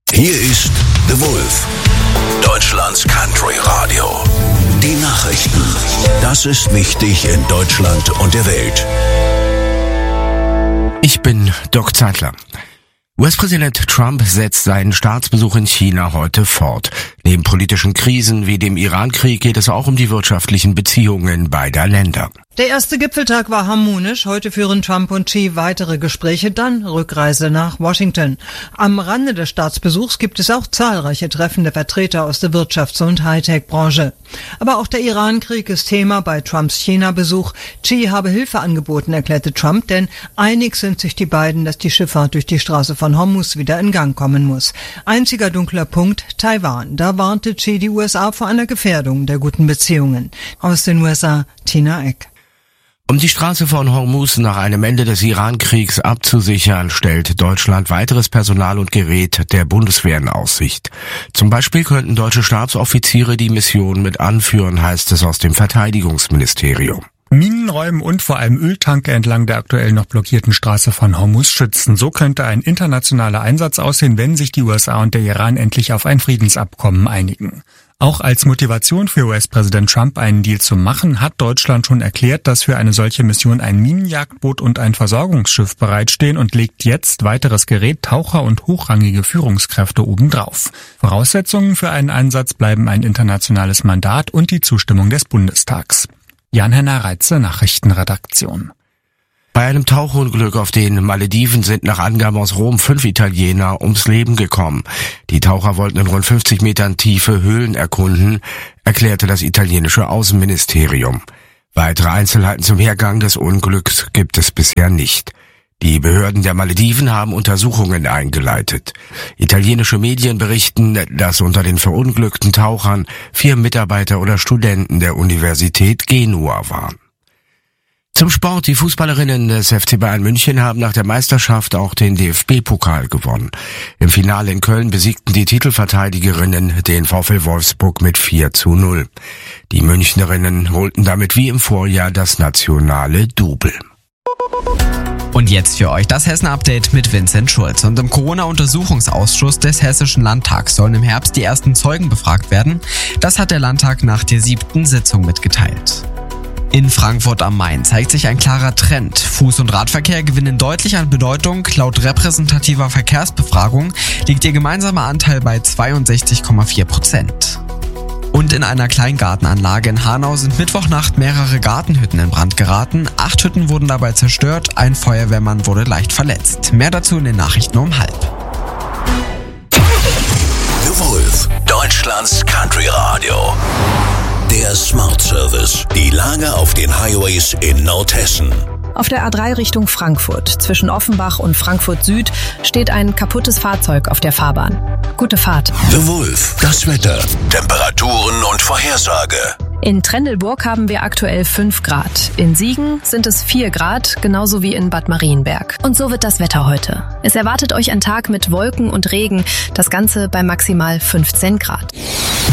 Hier ist The Wolf, Deutschlands Country Radio. Die Nachrichten. Das ist wichtig in Deutschland und der Welt. Ich bin Doc Zeitler. US-Präsident Trump setzt seinen Staatsbesuch in China heute fort. Neben politischen Krisen wie dem Iran-Krieg geht es auch um die wirtschaftlichen Beziehungen beider Länder. Der erste Gipfeltag war harmonisch. Heute führen Trump und Xi weitere Gespräche, dann Rückreise nach Washington. Am Rande des Staatsbesuchs gibt es auch zahlreiche Treffen der Vertreter aus der Wirtschafts- und Hightech-Branche. Aber auch der Iran-Krieg ist Thema bei Trumps China-Besuch. Xi habe Hilfe angeboten, erklärte Trump, denn einig sind sich die beiden, dass die Schifffahrt durch die Straße von Hormuz wieder in Gang kommen muss. Einziger dunkler Punkt, Taiwan. Da warnte Xi die USA vor einer Gefährdung der guten Beziehungen. Aus den USA, Tina Eck. Um die Straße von Hormuz nach einem Ende des Iran-Kriegs abzusichern, stellt Deutschland weiteres Personal und Gerät der Bundeswehr in Aussicht. Zum Beispiel könnten deutsche Stabsoffiziere die Mission mit anführen, heißt es aus dem Verteidigungsministerium. Minenräumen und vor allem Öltanker entlang der aktuell noch blockierten Straße von Hormuz schützen. So könnte ein internationaler Einsatz aussehen, wenn sich die USA und der Iran endlich auf ein Friedensabkommen einigen. Auch als Motivation für US-Präsident Trump, einen Deal zu machen, hat Deutschland schon erklärt, dass für eine solche Mission ein Minenjagdboot und ein Versorgungsschiff bereitstehen und legt jetzt weiteres Gerät, Taucher und hochrangige Führungskräfte obendrauf. Voraussetzungen für einen Einsatz bleiben ein internationales Mandat und die Zustimmung des Bundestags. Jan-Henner Reitze, Nachrichtenredaktion. Bei einem Tauchunglück auf den Malediven sind nach Angaben aus Rom 5 Italiener ums Leben gekommen. Die Taucher wollten in rund 50 Metern Tiefe Höhlen erkunden, erklärte das italienische Außenministerium. Weitere Einzelheiten zum Hergang des Unglücks gibt es bisher nicht. Die Behörden der Malediven haben Untersuchungen eingeleitet. Italienische Medien berichten, dass unter den verunglückten Tauchern 4 Mitarbeiter oder Studenten der Universität Genua waren. Zum Sport. Die Fußballerinnen des FC Bayern München haben nach der Meisterschaft auch den DFB-Pokal gewonnen. Im Finale in Köln besiegten die Titelverteidigerinnen den VfL Wolfsburg mit 4:0. Die Münchnerinnen holten damit wie im Vorjahr das nationale Double. Und jetzt für euch das Hessen-Update mit Vincent Schulz. Und im Corona-Untersuchungsausschuss des Hessischen Landtags sollen im Herbst die ersten Zeugen befragt werden. Das hat der Landtag nach der 7. Sitzung mitgeteilt. In Frankfurt am Main zeigt sich ein klarer Trend. Fuß- und Radverkehr gewinnen deutlich an Bedeutung. Laut repräsentativer Verkehrsbefragung liegt ihr gemeinsamer Anteil bei 62,4%. Und in einer Kleingartenanlage in Hanau sind Mittwochnacht mehrere Gartenhütten in Brand geraten. 8 Hütten wurden dabei zerstört, ein Feuerwehrmann wurde leicht verletzt. Mehr dazu in den Nachrichten um 12:30. The Wolf, Deutschlands Country Radio. Der Smart Service. Die Lage auf den Highways in Nordhessen. Auf der A3 Richtung Frankfurt, zwischen Offenbach und Frankfurt Süd, steht ein kaputtes Fahrzeug auf der Fahrbahn. Gute Fahrt. The Wolf, das Wetter, Temperaturen und Vorhersage. In Trendelburg haben wir aktuell 5 Grad. In Siegen sind es 4 Grad, genauso wie in Bad Marienberg. Und so wird das Wetter heute. Es erwartet euch ein Tag mit Wolken und Regen, das Ganze bei maximal 15 Grad.